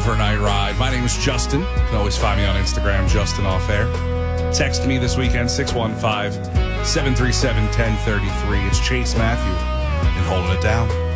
overnight ride. My name is Justin. You can always find me on Instagram, Justin Off Air. Text me this weekend, 615-737-1033. It's Chase Matthew and Holding It Down.